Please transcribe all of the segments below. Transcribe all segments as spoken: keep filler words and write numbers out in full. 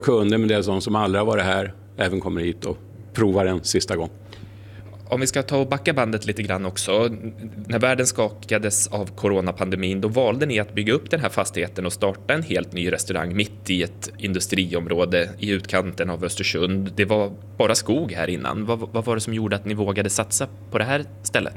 Kunder, men det är de som aldrig har varit här, även kommer hit och provar en sista gång. Om vi ska ta och backa bandet lite grann också. När världen skakades av coronapandemin, då valde ni att bygga upp den här fastigheten och starta en helt ny restaurang mitt i ett industriområde i utkanten av Östersund. Det var bara skog här innan. Vad, vad var det som gjorde att ni vågade satsa på det här stället?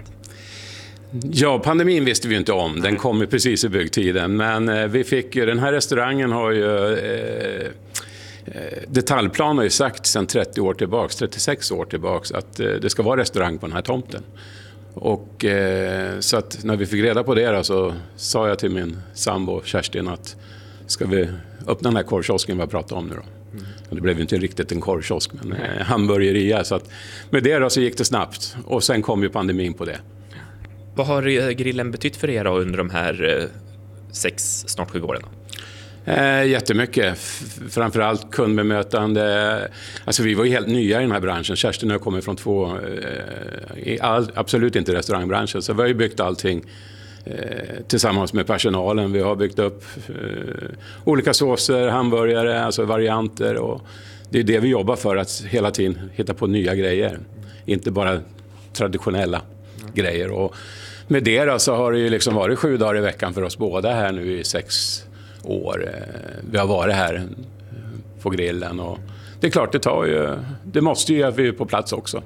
Ja, pandemin visste vi ju inte om. Den kom ju precis i byggtiden. Men vi fick ju, den här restaurangen har ju... Eh, Detaljplan har ju sagt sedan trettio år tillbaks, trettiosex år tillbaks att det ska vara restaurang på den här tomten. Och så att när vi fick reda på det då, så sa jag till min sambo Kerstin att ska vi öppna den här korvkiosken vi har pratat om nu då. Mm. Det blev ju inte riktigt en korvkiosk, men mm. hamburgeria. Så att med det då så gick det snabbt och sen kom ju pandemin på det. Vad har grillen betytt för er då under de här sex, snart sju åren då? Eh, jättemycket. Framförallt kundbemötande. Alltså vi var ju helt nya i den här branschen. Kerstin och jag kommer från två, eh, all, absolut inte restaurangbranschen. Så vi har ju byggt allting eh, tillsammans med personalen. Vi har byggt upp eh, olika såser, hamburgare, alltså varianter. Och det är det vi jobbar för, att hela tiden hitta på nya grejer. Inte bara traditionella mm. grejer. Och med det då så har det ju liksom varit sju dagar i veckan för oss båda här nu i sex år. Vi har varit här på grillen och det är klart det tar ju, det måste ju att vi är på plats också.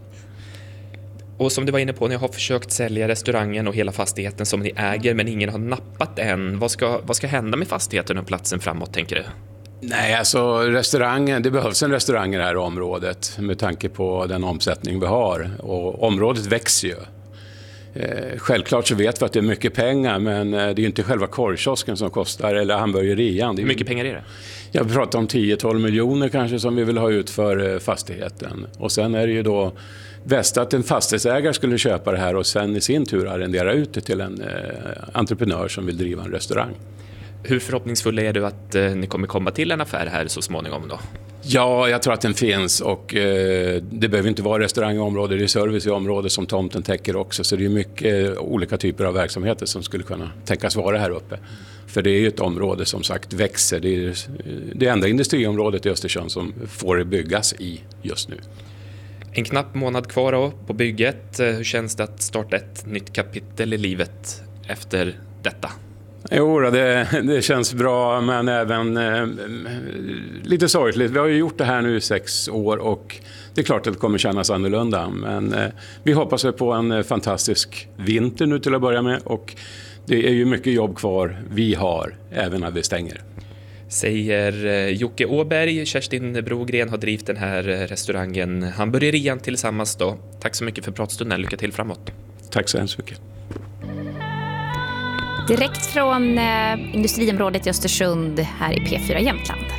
Och som du var inne på, ni har försökt sälja restaurangen och hela fastigheten som ni äger, men ingen har nappat än. Vad ska, vad ska hända med fastigheten och platsen framåt, tänker du? Nej, alltså restaurangen, det behövs en restaurang i det här området med tanke på den omsättning vi har och området växer ju. Självklart så vet vi att det är mycket pengar, men det är ju inte själva korvkiosken som kostar eller hamburgerian. Hur mycket pengar är det? Jag pratar om tio till tolv miljoner kanske som vi vill ha ut för fastigheten. Och sen är det ju då bäst att en fastighetsägare skulle köpa det här och sen i sin tur arrendera ut det till en entreprenör som vill driva en restaurang. Hur förhoppningsfull är du att eh, ni kommer komma till en affär här så småningom då? Ja, jag tror att den finns och eh, det behöver inte vara restaurang i området, det är service i området som tomten täcker också. Så det är mycket olika typer av verksamheter som skulle kunna tänkas vara här uppe. För det är ju ett område som sagt växer. Det är det enda industriområdet i Östersund som får byggas i just nu. En knapp månad kvar då på bygget. Hur känns det att starta ett nytt kapitel i livet efter detta? Jo, det, det känns bra, men även eh, lite sorgligt. Vi har ju gjort det här nu i sex år och det är klart att det kommer kännas annorlunda. Men eh, vi hoppas på en fantastisk vinter nu till att börja med och det är ju mycket jobb kvar vi har även när vi stänger. Säger Jocke Åberg. Kerstin Brogren har drivit den här restaurangen Hamburgerian tillsammans då. Tack så mycket för pratstunden. Lycka till framåt. Tack så hemskt mycket. Direkt från eh, industriområdet i Östersund här i P fyra Jämtland.